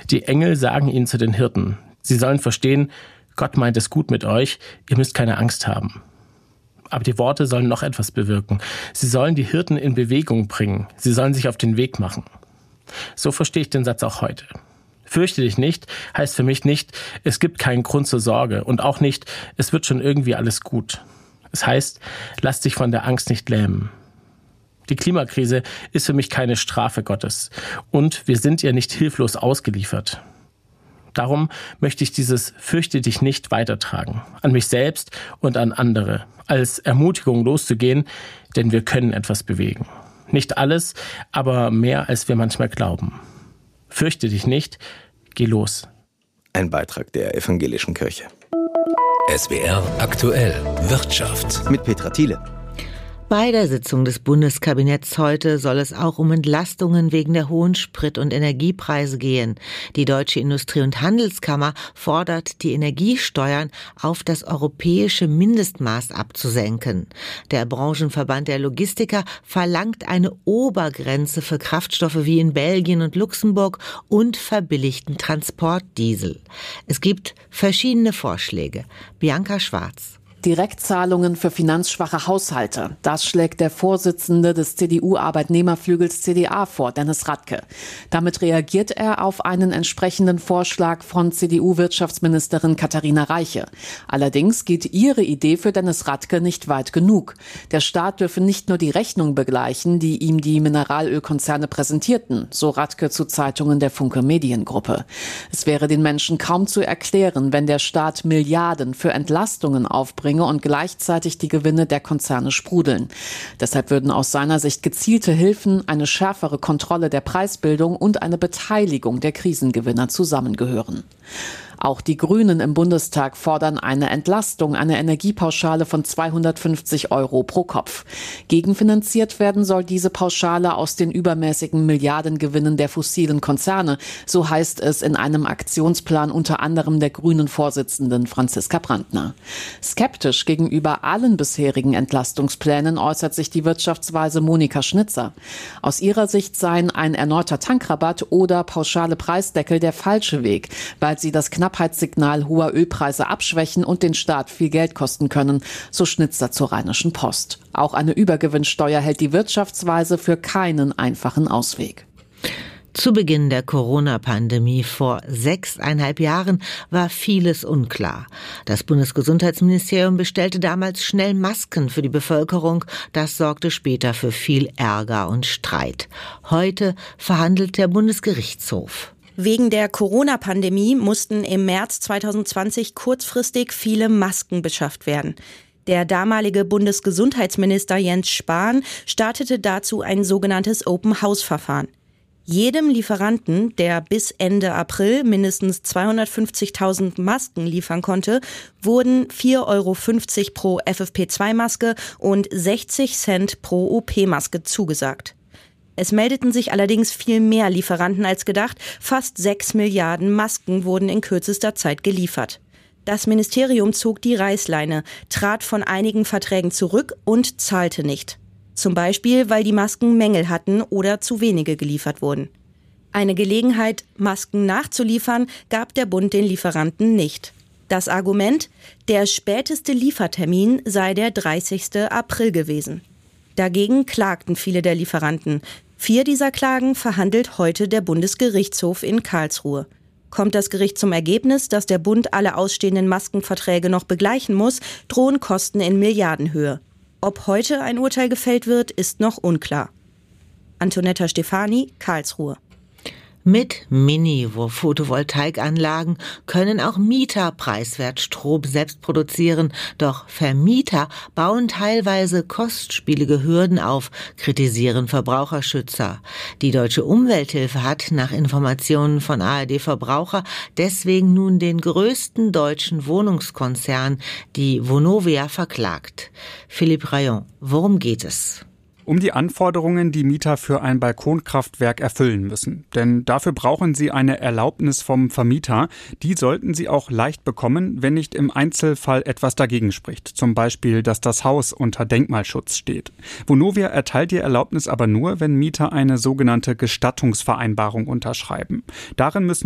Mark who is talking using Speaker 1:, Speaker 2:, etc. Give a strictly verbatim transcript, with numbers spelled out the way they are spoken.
Speaker 1: Die Engel sagen ihnen zu den Hirten, sie sollen verstehen, Gott meint es gut mit euch, ihr müsst keine Angst haben. Aber die Worte sollen noch etwas bewirken. Sie sollen die Hirten in Bewegung bringen. Sie sollen sich auf den Weg machen. So verstehe ich den Satz auch heute. Fürchte dich nicht heißt für mich nicht, es gibt keinen Grund zur Sorge und auch nicht, es wird schon irgendwie alles gut. Es heißt, lass dich von der Angst nicht lähmen. Die Klimakrise ist für mich keine Strafe Gottes und wir sind ihr nicht hilflos ausgeliefert. Darum möchte ich dieses Fürchte dich nicht weitertragen, an mich selbst und an andere, als Ermutigung loszugehen, denn wir können etwas bewegen. Nicht alles, aber mehr als wir manchmal glauben. Fürchte dich nicht, geh los.
Speaker 2: Ein Beitrag der Evangelischen Kirche.
Speaker 3: S W R aktuell Wirtschaft
Speaker 2: Mit Petra Thiele.
Speaker 4: Bei der Sitzung des Bundeskabinetts heute soll es auch um Entlastungen wegen der hohen Sprit- und Energiepreise gehen. Die Deutsche Industrie- und Handelskammer fordert, die Energiesteuern auf das europäische Mindestmaß abzusenken. Der Branchenverband der Logistiker verlangt eine Obergrenze für Kraftstoffe wie in Belgien und Luxemburg und verbilligten Transportdiesel. Es gibt verschiedene Vorschläge. Bianca Schwarz.
Speaker 5: Direktzahlungen für finanzschwache Haushalte. Das schlägt der Vorsitzende des C D U-Arbeitnehmerflügels C D A vor, Dennis Radke. Damit reagiert er auf einen entsprechenden Vorschlag von C D U-Wirtschaftsministerin Katharina Reiche. Allerdings geht ihre Idee für Dennis Radke nicht weit genug. Der Staat dürfe nicht nur die Rechnung begleichen, die ihm die Mineralölkonzerne präsentierten, so Radke zu Zeitungen der Funke Mediengruppe. Es wäre den Menschen kaum zu erklären, wenn der Staat Milliarden für Entlastungen aufbringt und gleichzeitig die Gewinne der Konzerne sprudeln. Deshalb würden aus seiner Sicht gezielte Hilfen, eine schärfere Kontrolle der Preisbildung und eine Beteiligung der Krisengewinner zusammengehören. Auch die Grünen im Bundestag fordern eine Entlastung, eine Energiepauschale von zweihundertfünfzig Euro pro Kopf. Gegenfinanziert werden soll diese Pauschale aus den übermäßigen Milliardengewinnen der fossilen Konzerne, so heißt es in einem Aktionsplan unter anderem der Grünen-Vorsitzenden Franziska Brandner. Skeptisch gegenüber allen bisherigen Entlastungsplänen äußert sich die Wirtschaftsweise Monika Schnitzer. Aus ihrer Sicht seien ein erneuter Tankrabatt oder pauschale Preisdeckel der falsche Weg, weil sie das Knappheitssignal hoher Ölpreise abschwächen und den Staat viel Geld kosten können, so Schnitzer zur Rheinischen Post. Auch eine Übergewinnsteuer hält die Wirtschaftsweise für keinen einfachen Ausweg.
Speaker 4: Zu Beginn der Corona-Pandemie vor sechseinhalb Jahren war vieles unklar. Das Bundesgesundheitsministerium bestellte damals schnell Masken für die Bevölkerung. Das sorgte später für viel Ärger und Streit. Heute verhandelt der Bundesgerichtshof.
Speaker 6: Wegen der Corona-Pandemie mussten im März zweitausendzwanzig kurzfristig viele Masken beschafft werden. Der damalige Bundesgesundheitsminister Jens Spahn startete dazu ein sogenanntes Open-House-Verfahren. Jedem Lieferanten, der bis Ende April mindestens zweihundertfünfzigtausend Masken liefern konnte, wurden vier Euro fünfzig pro F F P zwei Maske und sechzig Cent pro O P-Maske zugesagt. Es meldeten sich allerdings viel mehr Lieferanten als gedacht. Fast sechs Milliarden Masken wurden in kürzester Zeit geliefert. Das Ministerium zog die Reißleine, trat von einigen Verträgen zurück und zahlte nicht. Zum Beispiel, weil die Masken Mängel hatten oder zu wenige geliefert wurden. Eine Gelegenheit, Masken nachzuliefern, gab der Bund den Lieferanten nicht. Das Argument: der späteste Liefertermin sei der dreißigste April gewesen. Dagegen klagten viele der Lieferanten. Vier dieser Klagen verhandelt heute der Bundesgerichtshof in Karlsruhe. Kommt das Gericht zum Ergebnis, dass der Bund alle ausstehenden Maskenverträge noch begleichen muss, drohen Kosten in Milliardenhöhe. Ob heute ein Urteil gefällt wird, ist noch unklar. Antonetta Stefani, Karlsruhe.
Speaker 4: Mit Mini-Photovoltaikanlagen können auch Mieter preiswert Strom selbst produzieren. Doch Vermieter bauen teilweise kostspielige Hürden auf, kritisieren Verbraucherschützer. Die Deutsche Umwelthilfe hat nach Informationen von A R D Verbraucher deswegen nun den größten deutschen Wohnungskonzern, die Vonovia, verklagt. Philippe Rayon, worum geht es?
Speaker 7: Um die Anforderungen, die Mieter für ein Balkonkraftwerk erfüllen müssen. Denn dafür brauchen sie eine Erlaubnis vom Vermieter. Die sollten sie auch leicht bekommen, wenn nicht im Einzelfall etwas dagegen spricht. Zum Beispiel, dass das Haus unter Denkmalschutz steht. Vonovia erteilt die Erlaubnis aber nur, wenn Mieter eine sogenannte Gestattungsvereinbarung unterschreiben. Darin müssen